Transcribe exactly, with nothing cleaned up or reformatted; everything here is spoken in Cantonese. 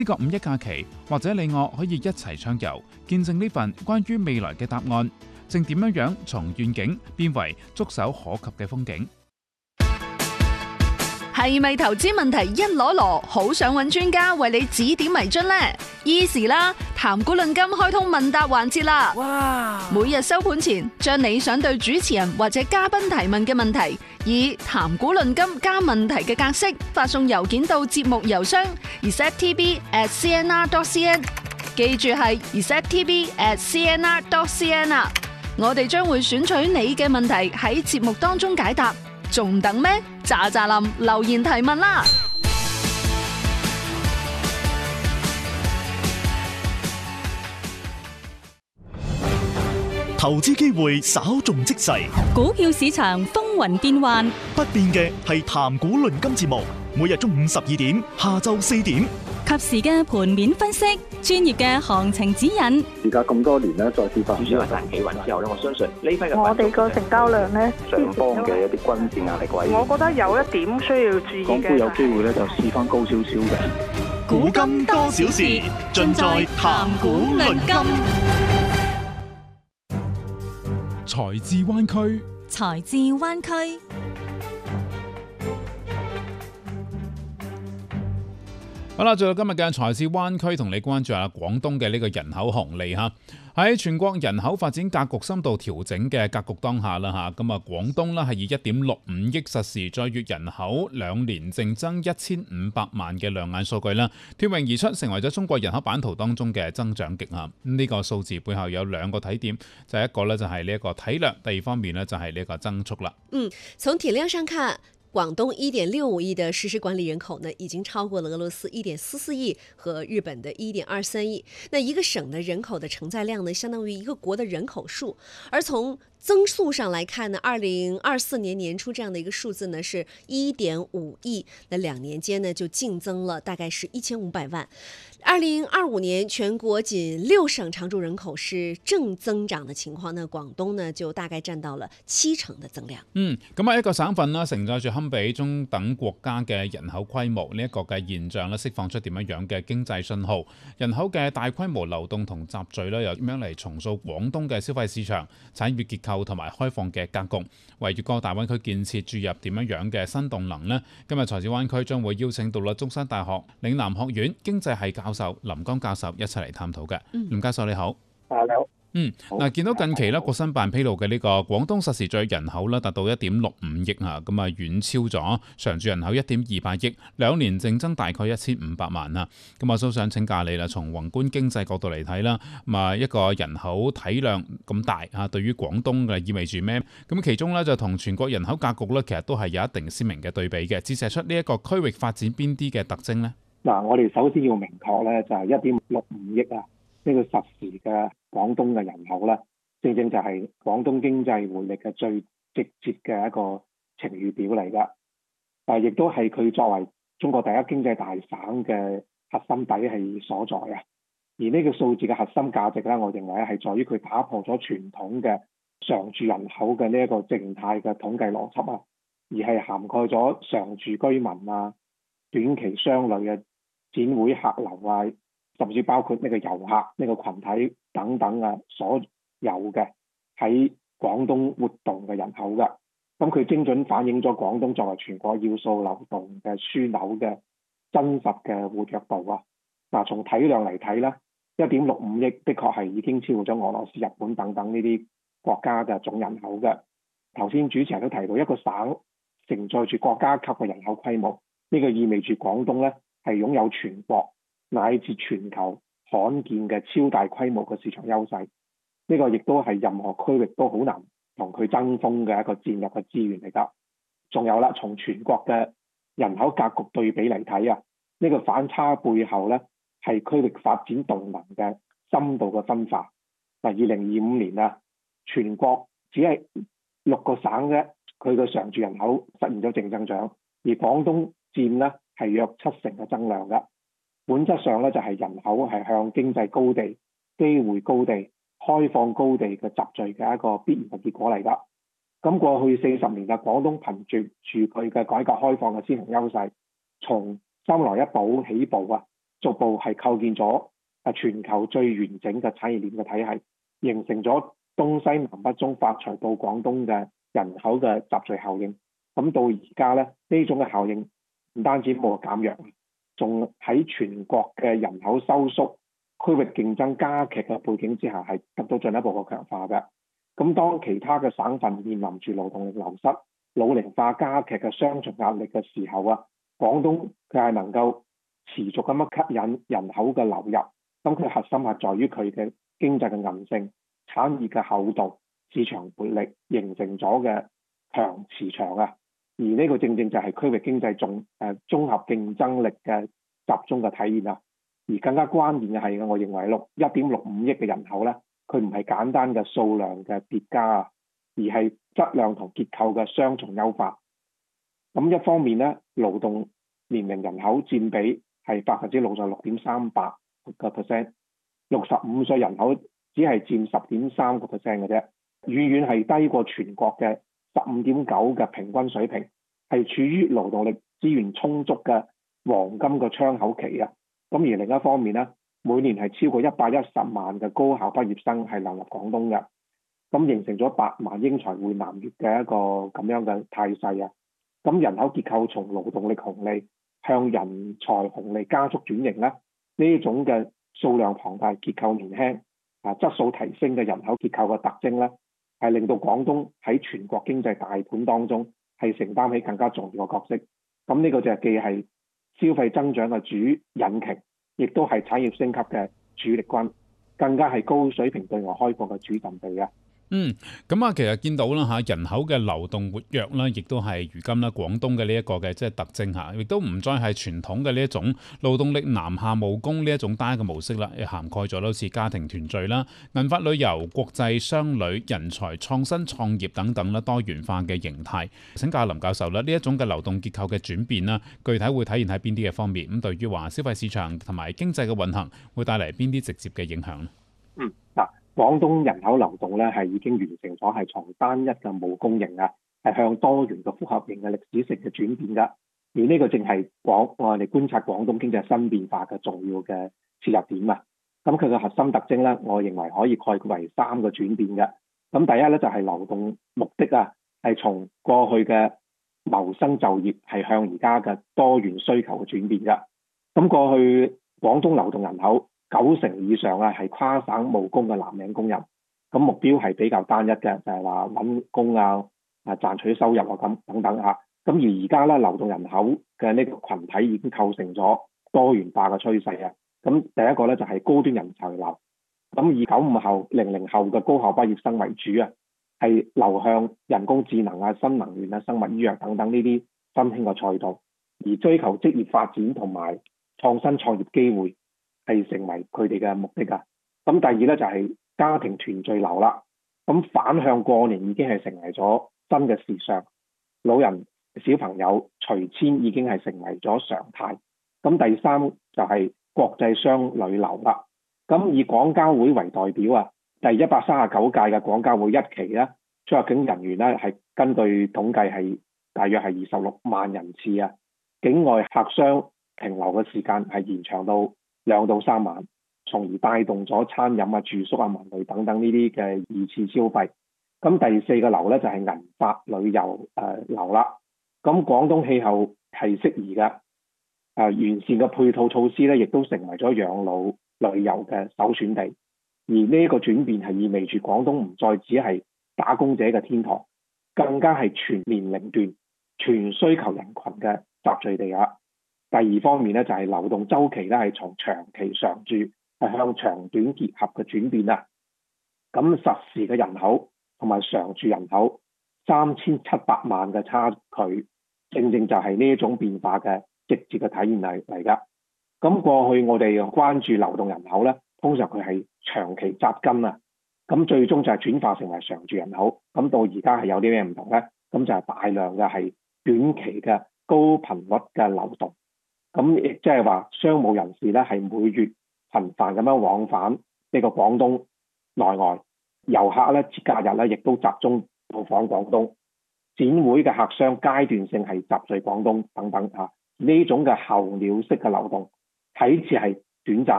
呢個五一假期，或者你我可以一齊暢遊，見證呢份關於未來嘅答案，正點樣樣從願景變為觸手可及嘅風景。 係咪投資問題一籮籮，好想揾專家為你指點迷津呢？Easy 啦，談股論金開通問答環節啦！哇！每日收盤前，將你想對主持人或者嘉賓提問嘅問題，以談股論金加問題嘅格式發送郵件到節目郵箱 r e c e p t v at c n r dot c n， 記住係 r e c e p t v at c n r dot c n 啊！我哋將會選取你嘅問題喺節目當中解答，仲等咩？喳喳林留言提問啦！ 投資機會稍縱即逝， 股票市場風雲變幻， 不變嘅係談股論金節目，每日中午十二點，下晝四點， 及時嘅盤面分析，專業嘅行情指引。 而家咁多年咧，再次發展市場大企穩之後咧，我相信呢批嘅我哋個成交量咧， 上方嘅一啲均線壓力位， 我覺得有一點需要注意嘅， 港股有機會咧就試翻高少少嘅。 古今多少事，盡在談股論金。 財智灣區， 財智灣區。 好啦，最後今日嘅財智灣區同你關注下廣東嘅呢個人口紅利嚇。喺全國人口發展格局深度調整嘅格局當下啦嚇，咁啊廣東啦係以一點六五億實時在粵人口兩年淨增一千五百萬嘅亮眼數據啦，脫穎而出，成為咗中國人口版圖當中嘅增長極限。咁呢個數字背後有兩個睇點，就係一個咧就係呢一個體量，第二方面咧就係呢一個增速啦。 嗯，從體量上看，廣東一點六五億的實時管理人口呢，已經超過了俄羅斯一點四四億和日本的一點二三億。那一個省的人口的承載量呢，相當於一個國的人口數。而從增速上來看呢，二零二四年年初這樣的一個數字呢，是一點五億，那兩年間呢就淨增了大概是一千五百萬。二零二五年全國僅六省常住人口是正增長的情況，那廣東呢就大概佔到了七成的增量。 嗯，咁啊一個省份啦，承載住堪比中等國家嘅人口規模呢一個嘅現象咧，釋放出點樣樣嘅經濟信號？人口嘅大規模流動同集聚咧，又點樣嚟重塑廣東嘅消費市場、產業結構同埋開放嘅格局，為粵港澳大灣區建設注入點樣樣嘅新動能呢？今日財智灣區將會邀請到啦中山大學嶺南學院經濟系教授林江教授一齊嚟探討嘅。 嗯、 林教授你好。 啊，你好。 嗯，嗱，見到近期咧，國新辦披露嘅呢個廣東實時在人口咧達到一點六五億啊，咁啊遠超咗常住人口一點二八億，兩年淨增大概一千五百萬啊。咁啊，都想請教你啦，從宏觀經濟角度嚟睇啦，咁啊一個人口體量咁大啊，對於廣東嘅意味住咩？咁其中咧就同全國人口格局咧，其實都係有一定鮮明嘅對比嘅，折射出呢一個區域發展邊啲嘅特徵呢？ 嗱，我哋首先要明確咧，就係一點六五億啊，呢個實時嘅廣東嘅人口咧，正正就係廣東經濟活力嘅最直接嘅一個晴雨表嚟㗎。但係亦都係佢作為中國第一經濟大省嘅核心底氣所在啊。而呢個數字嘅核心價值咧，我認為係在於佢打破咗傳統嘅常住人口嘅呢一個靜態嘅統計邏輯啊，而係涵蓋咗常住居民啊、短期商旅嘅展會客流啊，甚至包括呢個遊客呢個群體等等啊，所有嘅喺廣東活動嘅人口㗎。咁佢精準反映咗廣東作為全國要素流動嘅樞紐嘅真實嘅活躍度啊。嗱，從體量嚟睇咧，一點六五億的確係已經超過咗俄羅斯、日本等等呢啲國家嘅總人口嘅。頭先主持人都提到，一個省承載住國家級嘅人口規模，呢個意味住廣東咧係擁有全國乃至全球罕見嘅超大規模嘅市場優勢。呢個亦都係任何區域都好難同佢爭鋒嘅一個戰略嘅資源嚟㗎。仲有啦，從全國嘅人口格局對比嚟睇啊，呢個反差背後咧係區域發展動能嘅深度嘅分化。嗱，二零二五年啊，全國只係六個省啫，佢嘅常住人口實現咗正增長，而廣東佔咧係約七成嘅增量㗎。本質上咧就係人口係向經濟高地、機會高地、開放高地嘅集聚嘅一個必然嘅結果嚟㗎。咁過去四十年嘅廣東憑住住佢嘅改革開放嘅先行優勢，從三來一補起步啊， 逐步係構建咗啊全球最完整嘅產業鏈嘅體系，形成咗東西南北中發財到廣東嘅人口嘅集聚效應。咁到而家咧，呢種嘅效應唔單止冇減弱，仲喺全國嘅人口收縮、區域競爭加劇嘅背景之下，係得到進一步嘅強化嘅。咁當其他嘅省份面臨住勞動力流失、老齡化加劇嘅雙重壓力嘅時候啊，廣東佢係能夠持續咁樣吸引人口嘅流入。咁佢核心係在於佢嘅經濟嘅韌性、產業嘅厚度、市場活力形成咗嘅強磁場啊。而呢個正正就係區域經濟綜誒綜合競爭力嘅集中嘅體現啊！而更加關鍵嘅係，我認為六一點六五億嘅人口咧，佢唔係簡單嘅數量嘅疊加啊，而係質量同結構嘅雙重優化。咁一方面咧，勞動年齡人口佔比係百分之六十六點三八個 percent， 六十五歲人口只係佔十點三個 percent 嘅啫，遠遠係低過全國嘅十五點九嘅平均水平，係處於勞動力資源充足嘅黃金個窗口期啊！咁而另一方面咧，每年係超過一百一十萬嘅高校畢業生係流入廣東嘅，咁形成咗百萬英才匯南粵嘅一個咁樣嘅態勢啊！咁人口結構從勞動力紅利向人才紅利加速轉型咧，呢種嘅數量龐大、結構年輕啊、質素提升嘅人口結構嘅特徵咧，係令到廣東喺全國經濟大盤當中係承擔起更加重要嘅角色。咁呢個就係既係消費增長嘅主引擎，亦都係產業升級嘅主力軍，更加係高水平對外開放嘅主陣地嘅。 嗯，咁啊，其實見到啦嚇，人口嘅流動活躍啦，亦都係如今啦廣東嘅呢一個嘅即係特徵嚇，亦都唔再係傳統嘅呢一種勞動力南下務工呢一種單一嘅模式啦，亦涵蓋咗好似家庭團聚啦、銀髮旅遊、國際商旅、人才創新創業等等啦，多元化嘅形態。請教林教授啦，呢一種嘅流動結構嘅轉變啦，具體會體現喺邊啲嘅方面？咁對於話消費市場同埋經濟嘅運行，會帶嚟邊啲直接嘅影響咧？ 嗯，嗱。廣東人口流動咧係已經完成咗係從單一嘅務工型啊，係向多元嘅複合型嘅歷史性嘅轉變㗎。而呢個正係廣我哋觀察廣東經濟新變化嘅重要嘅切入點啊。咁佢嘅核心特徵咧，我認為可以概括為三個轉變嘅。咁第一咧就係流動目的啊，係從過去嘅謀生就業係向而家嘅多元需求嘅轉變㗎。咁過去廣東流動人口九成以上啊，係跨省務工嘅藍領工人，咁目標係比較單一嘅，就係話揾工啊、啊賺取收入啊咁等等嚇。咁而而家咧，流動人口嘅呢個群體已經構成咗多元化嘅趨勢啊。咁第一個咧就係高端人才流，咁以九五後、零零後嘅高校畢業生為主啊，係流向人工智能啊、新能源啊、生物醫藥等等呢啲新興嘅賽道，而追求職業發展同埋創新創業機會，係成為佢哋嘅目的㗎。咁第二咧就係家庭團聚流啦。咁反向過年已經係成為咗新嘅時尚，老人小朋友隨遷已經係成為咗常態。咁第三就係國際商旅流啦。咁以廣交會為代表啊，第一百三十九屆嘅廣交會一期咧，出入境人員咧係根據統計係大約係二十六萬人次啊。境外客商停留嘅時間係延長到兩到三晚，從而帶動咗餐飲啊、住宿啊、文旅等等呢啲嘅二次消費。咁第四個流咧就係銀髮旅遊誒流啦。咁廣東氣候係適宜嘅，誒、呃、完善嘅配套措施咧，亦都成為咗養老旅遊嘅首選地。而呢個轉變係意味住廣東唔再只係打工者嘅天堂，更加係全年齡段、全需求人群嘅集聚地啊。第二方面咧就係流動周期咧係從長期常住係向長短結合嘅轉變啦。咁實時嘅人口同埋常住人口三千七百萬嘅差距，正正就係呢一種變化嘅直接嘅體現嚟嚟㗎。咁過去我哋關注流動人口咧，通常佢係長期紮根啊，咁最終就係轉化成為常住人口。咁到而家係有啲咩唔同咧？咁就係大量嘅係短期嘅高頻率嘅流動。咁亦即係話商務人士咧係每月頻繁咁樣往返呢個廣東內外，遊客咧節假日咧亦都集中到訪廣東，展會嘅客商階段性係集聚廣東等等嚇。呢種嘅候鳥式嘅流動睇似係短暫